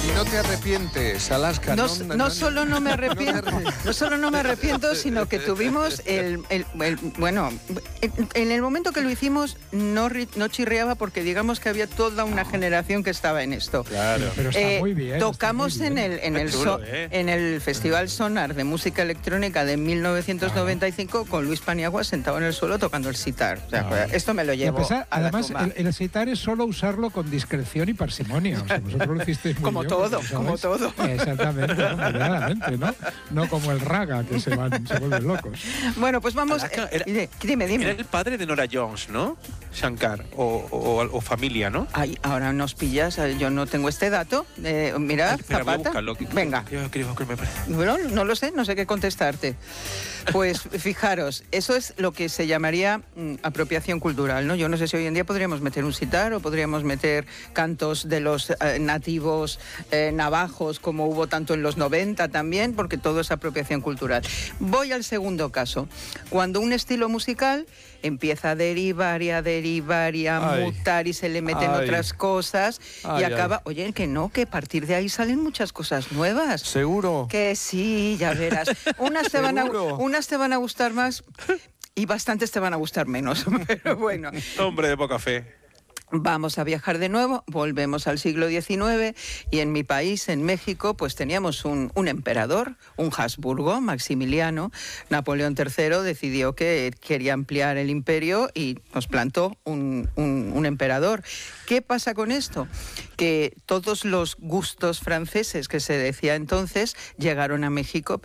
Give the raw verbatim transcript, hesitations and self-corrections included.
Y no te arrepientes, Alaska. No, no, no, no, solo no me arrepiento, no, no solo no me arrepiento, sino que tuvimos el, el, el bueno, en el momento que lo hicimos no, no chirriaba porque digamos que había toda una generación que estaba en esto. Claro. Pero está Eh, muy bien. tocamos está muy en bien. el en el, Chulo, so- ¿eh? en el Festival Sonar de Música Electrónica de mil novecientos noventa y cinco con Luis Paniagua sentado en el suelo tocando el sitar. O sea, Claro. esto me lo Y a llevo pesar- a la además, tumba. el, el sitar es solo usarlo con discreción y parsimonia. O sea, vosotros lo hicisteis muy Como bien, todo, ¿sabes? como todo. Exactamente, ¿no? Moderadamente, ¿no? No como el raga, que se, van, se vuelven locos. Bueno, pues vamos. Alaska eh, era- dime, dime, dime. Era el padre de Nora Jones, ¿no? Shankar, o, o, o familia, ¿no? Ay, ahora nos pillas, eh, yo no tengo este dato. Eh, mira, Ay, espera, voy a Zapata. buscarlo, que- Venga. Creo, creo que me parece. Bueno, no lo sé, no sé qué contestarte. Pues fijaros, eso es lo que se llamaría mm, apropiación cultural, ¿no? Yo no sé si hoy en día podríamos meter un sitar o podríamos meter cantos de los eh, nativos eh, navajos, como hubo tanto en los noventa también, porque todo es apropiación cultural. Voy al segundo caso. Cuando un estilo musical empieza a derivar y a derivar y a Ay. mutar y se le meten Ay. otras cosas Ay, y ay. acaba, oye, que no, que a partir de ahí salen muchas cosas nuevas. ¿Seguro? Que sí, ya verás. Unas te, van a, ¿Seguro? unas te van a gustar más y bastantes te van a gustar menos. Pero bueno, Hombre de poca fe. vamos a viajar de nuevo, volvemos al siglo diecinueve y en mi país, en México, pues teníamos un, un emperador, un Habsburgo, Maximiliano. Napoleón tercero decidió que quería ampliar el imperio y nos plantó un, un, un emperador. ¿Qué pasa con esto? Que todos los gustos franceses que se decía entonces llegaron a México.